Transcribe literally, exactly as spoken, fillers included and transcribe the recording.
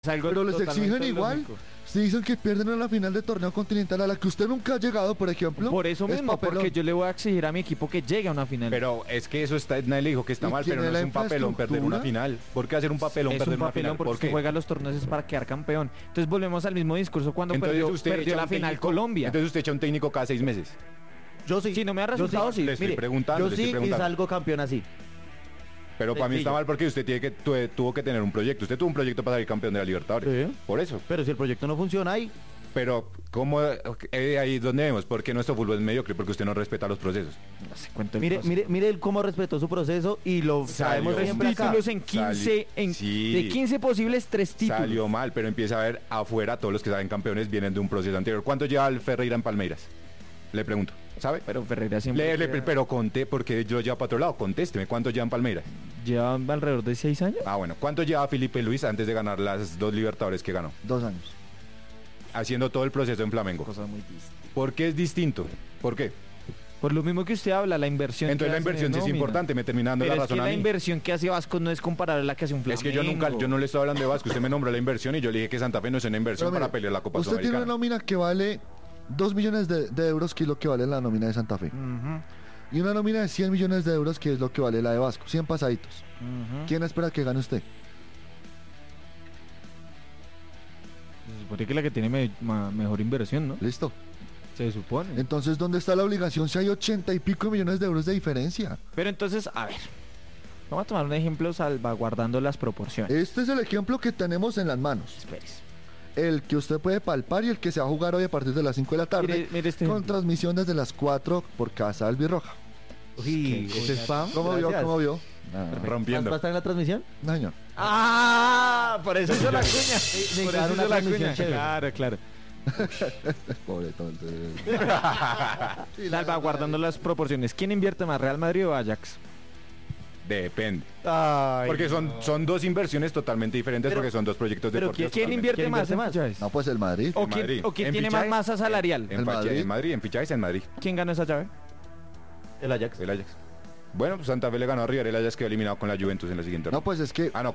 Es algo Pero les totalmente exigen igual. lógico. Si dicen que pierden en la final de torneo continental a la que usted nunca ha llegado, por ejemplo. Por eso es mismo, papelón. porque yo le voy a exigir a mi equipo que llegue a una final. Pero es que eso está, nadie le dijo que está ¿Y mal, pero tiene no la es un papelón perder una infraestructura? final. ¿Por qué hacer un papelón es perder un una papelón final? porque ¿Por usted qué? juega los torneos es para quedar campeón. Entonces volvemos al mismo discurso cuando Entonces perdió, usted perdió echa la un final técnico- Colombia. Entonces usted echa un técnico cada seis meses. Yo sí. Si no me da Yo resultados, sí. Le estoy Mire, preguntando, yo le estoy sí y preguntando. salgo campeón así. Pero para mí está Sencillo. mal porque usted tiene que tuve- tuvo que tener un proyecto. Usted tuvo un proyecto para salir campeón de la Libertadores. Sí. Por eso. Pero si el proyecto no funciona ahí, Pero, ¿cómo? Eh, ahí es donde vemos. ¿Por qué nuestro fútbol es mediocre? Porque usted no respeta los procesos. No sé, cuento el mire, proceso. mire, mire él cómo respetó su proceso y lo sabemos Salió. siempre Tres acá. títulos en quince, en, Sí. de quince posibles, tres títulos. Salió mal, pero empieza a ver afuera todos los que salen campeones vienen de un proceso anterior. ¿Cuánto lleva el Ferreira en Palmeiras? Le pregunto. ¿Sabe? Pero Ferreira siempre Le- le- lleva- pero conté, porque yo lo llevo para otro lado. Contésteme, ¿cuánto lleva en Palmeiras? lleva alrededor de seis años. Ah, bueno. ¿Cuánto lleva Felipe Luis antes de ganar las dos Libertadores que ganó? Dos años. Haciendo todo el proceso en Flamengo. Cosa muy distinta. ¿Por qué es distinto? ¿Por qué? Por lo mismo que usted habla, la inversión. Entonces que la hacen en inversión sí es nómina. importante, me termina dando Pero la es que razón a la mí. inversión que hace Vasco no es comparable a la que hace un Flamengo. Es que yo nunca, yo no le estoy hablando de Vasco, usted me nombró la inversión y yo le dije que Santa Fe no es una inversión Pero mire, para pelear la Copa usted tiene una Sudamericana. nómina que vale dos millones de, de euros, que es lo que vale la nómina de Santa Fe. Ujú, Y una nómina de cien millones de euros, que es lo que vale la de Vasco. cien pasaditos. ujú. ¿Quién espera que gane usted? Se supone que la que tiene me- ma- mejor inversión, ¿no? Listo. Se supone. Entonces, ¿dónde está la obligación si hay ochenta y pico millones de euros de diferencia? Pero entonces, a ver. Vamos a tomar un ejemplo salvaguardando las proporciones. Este es el ejemplo que tenemos en las manos. Espérese. El que usted puede palpar y el que se va a jugar hoy a partir de las cinco de la tarde. Mire, mire este con ejemplo. transmisión desde las cuatro por Casa Albirroja. Uy, Qué ese spam. ¿Cómo vio? gracias. ¿Cómo vio? Ah, ¿Vas Rompiendo. va a estar en la transmisión? no, señor. ¡Ah! Por eso hizo la cuña. me Por quedaron eso una hizo la transmisión cuña. chévere. Claro, claro. Pobre tonto. Salvaguardando las proporciones. ¿Quién invierte más, Real Madrid o Ajax? Depende. Ay, Porque son, son dos inversiones totalmente diferentes Pero- porque son dos proyectos pero deportivos. ¿Quién totalmente invierte ¿Quién más invierte en más? fichajes? No, pues el Madrid. ¿O En quién, Madrid. o quién En tiene fichajes, más masa salarial? En, El facha- Madrid. en Madrid, en fichajes en Madrid. ¿Quién ganó esa llave? el Ajax. El Ajax. Bueno, pues Santa Fe le ganó a River, el Ajax quedó eliminado con la Juventus en la siguiente No, ronda. pues es que Ah, no,